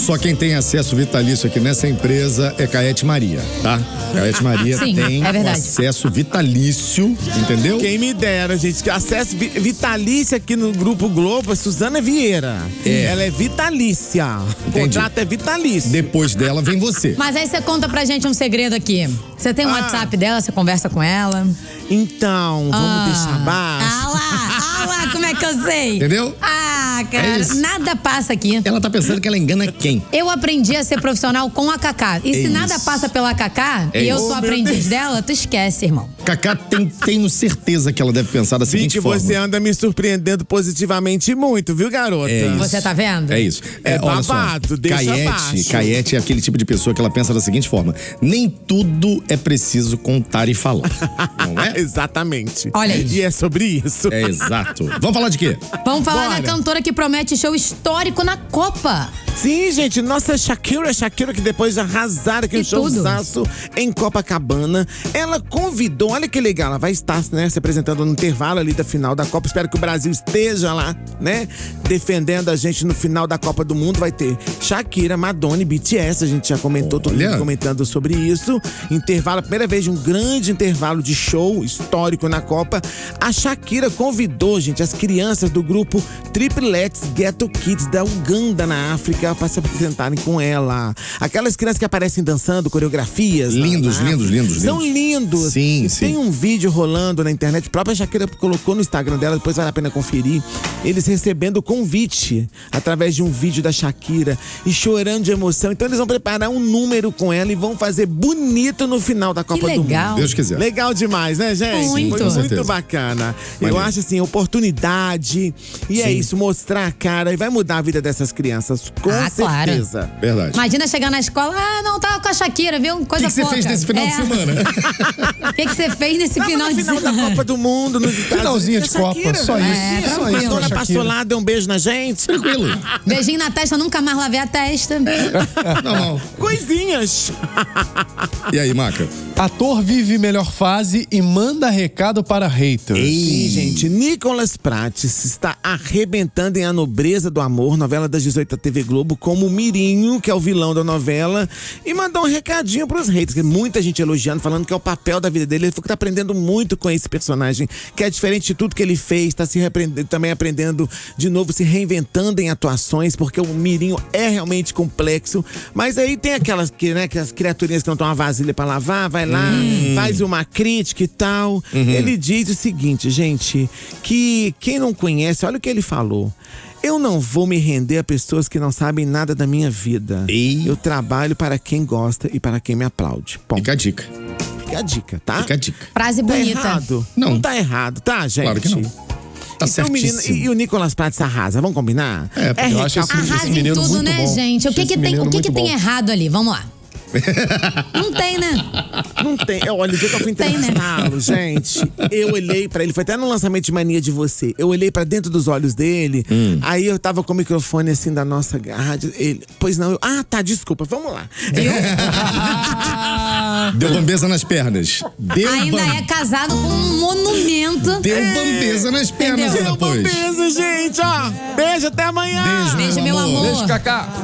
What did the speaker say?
Só quem tem acesso vitalício aqui nessa empresa é Caete Maria, tá? Caete Maria Sim, tem é verdade. acesso vitalício, entendeu? Quem me dera, gente, que acesso vitalício aqui no Grupo Globo é Suzana Vieira. Ela é vitalícia. O contrato é vitalício. Depois dela vem você. Mas aí você conta pra gente um segredo aqui. Você tem um WhatsApp dela, você conversa com ela? Então, vamos deixar baixo. Ah lá, como é que eu sei? Entendeu? Ah, cara, É isso. nada passa aqui. Ela tá pensando que ela engana quem? Eu aprendi a ser profissional com a Cacá. E se nada passa pela Cacá, e eu isso. sou aprendiz dela, tu esquece, irmão. Cacá tenho certeza que ela deve pensar da Vi seguinte que forma. você anda me surpreendendo positivamente muito, viu, garota? É isso. Você tá vendo? É isso. babado, Olha só, deixa baixo. Caete é aquele tipo de pessoa que ela pensa da seguinte forma: nem tudo é preciso contar e falar. Não é? Exatamente. Olha aí. E é sobre isso. É exato. Vamos falar de quê? Vamos falar Bora. da cantora que promete show histórico na Copa. Sim, gente, nossa Shakira que depois de arrasar aqui E no showzaço em Copacabana, ela convidou, olha que legal, ela vai estar, né, se apresentando no intervalo ali da final da Copa. Espero que o Brasil esteja lá, né, defendendo a gente no final da Copa do Mundo. Vai ter Shakira, Madonna e BTS, a gente já comentou, todo mundo comentando sobre isso. Intervalo, a primeira vez de um grande intervalo de show histórico na Copa. A Shakira convidou, gente, as crianças do grupo Triplets Ghetto Kids da Uganda, na África, para se apresentarem com ela. Aquelas crianças que aparecem dançando, coreografias. Lindos. São lindos. Sim, e sim. tem um vídeo rolando na internet, a própria Shakira colocou no Instagram dela, depois vale a pena conferir. Eles recebendo convite através de um vídeo da Shakira e chorando de emoção. Então eles vão preparar um número com ela e vão fazer bonito no final da Copa do Mundo. legal. Deus quiser. Legal demais, né, gente? Muito. Foi Com certeza. muito bacana. Maneiro. Eu acho assim, oportunidade. E é isso, mostrar a cara e vai mudar a vida dessas crianças, com claro. certeza. Verdade. Imagina chegar na escola, não, tava com a Shakira, viu? O Coisa que você pouca. fez nesse final de semana? O que você fez nesse final de Final semana? da Copa do Mundo, nos Estados Finalzinho Unidos. de Copa, só isso. É, Só tranquilo. isso. A dona Shakira. passou lá, deu um beijo na gente. Tranquilo. Beijinho na testa, nunca mais lavei a testa. Não. Coisinhas. E aí, Maca? Ator vive melhor fase e manda recado para haters. Sim, gente, Nicolas Prates está arrebentando em A Nobreza do Amor, novela das 18 da TV Globo, como o Mirinho, que é o vilão da novela, e mandou um recadinho pros haters, que muita gente elogiando, falando que é o papel da vida dele. Ele falou que tá aprendendo muito com esse personagem, que é diferente de tudo que ele fez, tá também aprendendo de novo, se reinventando em atuações, porque o Mirinho é realmente complexo. Mas aí tem aquelas criaturinhas que não estão uma vasilha pra lavar, vai lá, faz uma crítica e tal. Ele diz o seguinte, gente, que quem não conhece, olha o que ele falou. Eu não vou me render a pessoas que não sabem nada da minha vida. Eu trabalho para quem gosta e para quem me aplaude. Bom, Fica a dica. fica a dica, tá? Fica a dica. Frase Tá bonita. errado? Não. Tá errado, tá, gente? Claro que não. Tá Então, menino, certíssimo. e o Nicolas Prates arrasa, vamos combinar? É, porque eu acho recalque- esse Arrasa em menino tudo, muito né, bom. gente? O que Esse que tem, menino o que muito tem bom. errado ali? Vamos lá. Não tem, né? Não tem. Olha, o dia que eu fui Tem, né? entrevistá-lo, gente, eu olhei pra ele, foi até no lançamento de Mania de Você. Eu olhei pra dentro dos olhos dele, aí eu tava com o microfone assim da nossa rádio. Ele, pois não, tá, desculpa, vamos lá. Deu bambeza nas pernas. Ainda é casado com um monumento. Deu bambeza nas pernas Entendeu? depois. Beijo, gente, ó. Beijo, até amanhã. Beijo, Beijo, meu amor. Beijo, Cacá.